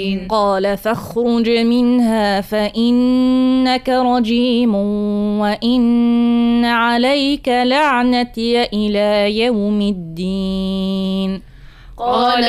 قال فاخرج منها فإنك رجيم وإن عليك لعنتي إلى يوم الدين. قال